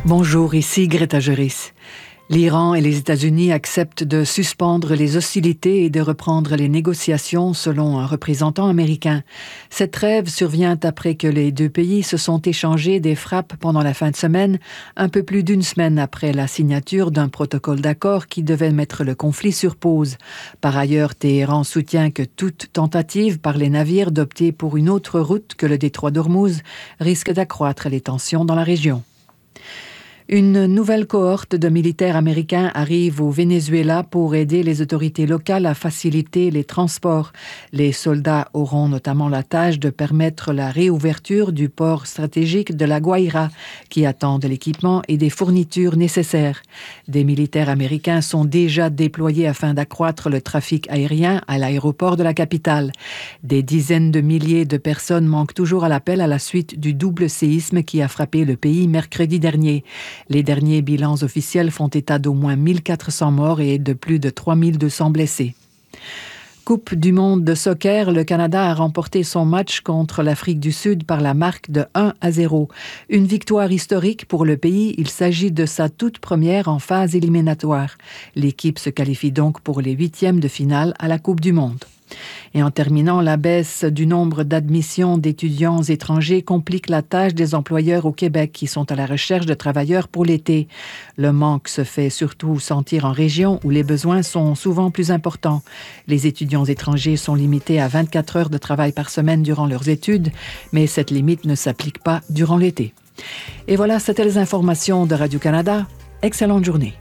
Bonjour, ici Greta Juris. L'Iran et les États-Unis acceptent de suspendre les hostilités et de reprendre les négociations selon un représentant américain. Cette trêve survient après que les deux pays se sont échangés des frappes pendant la fin de semaine, un peu plus d'une semaine après la signature d'un protocole d'accord qui devait mettre le conflit sur pause. Par ailleurs, Téhéran soutient que toute tentative par les navires d'opter pour une autre route que le détroit d'Ormuz risque d'accroître les tensions dans la région. Une nouvelle cohorte de militaires américains arrive au Venezuela pour aider les autorités locales à faciliter les transports. Les soldats auront notamment la tâche de permettre la réouverture du port stratégique de La Guaira, qui attend de l'équipement et des fournitures nécessaires. Des militaires américains sont déjà déployés afin d'accroître le trafic aérien à l'aéroport de la capitale. Des dizaines de milliers de personnes manquent toujours à l'appel à la suite du double séisme qui a frappé le pays mercredi dernier. Les derniers bilans officiels font état d'au moins 1400 morts et de plus de 3200 blessés. Coupe du monde de soccer, le Canada a remporté son match contre l'Afrique du Sud par la marque de 1-0. Une victoire historique pour le pays, il s'agit de sa toute première en phase éliminatoire. L'équipe se qualifie donc pour les huitièmes de finale à la Coupe du monde. Et en terminant, la baisse du nombre d'admissions d'étudiants étrangers complique la tâche des employeurs au Québec qui sont à la recherche de travailleurs pour l'été. Le manque se fait surtout sentir en région où les besoins sont souvent plus importants. Les étudiants étrangers sont limités à 24 heures de travail par semaine durant leurs études, mais cette limite ne s'applique pas durant l'été. Et voilà, c'était les informations de Radio-Canada. Excellente journée.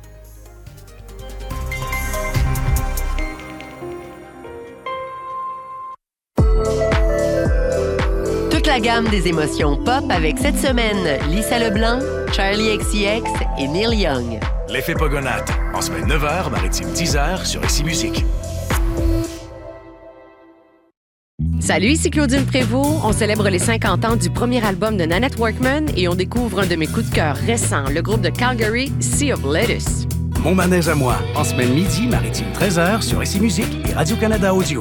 La gamme des émotions pop avec cette semaine Lisa Leblanc, Charlie XCX et Neil Young. L'effet Pogonate, en semaine 9h, maritime 10h sur Ici Musique. Salut, ici Claudine Prévost. On célèbre les 50 ans du premier album de Nanette Workman et on découvre un de mes coups de cœur récents, le groupe de Calgary, Sea of Lettuce. Mon manège à moi, en semaine midi, maritime 13h sur Ici Musique et Radio-Canada Audio.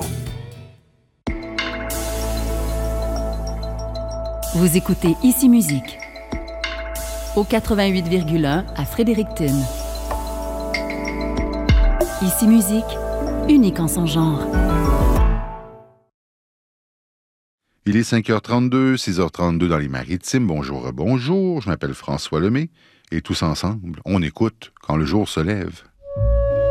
Vous écoutez Ici Musique au 88,1 à Fredericton. Ici Musique, unique en son genre. Il est 5h32, 6h32 dans les Maritimes. Bonjour, bonjour. Je m'appelle François Lemay et tous ensemble, on écoute quand le jour se lève.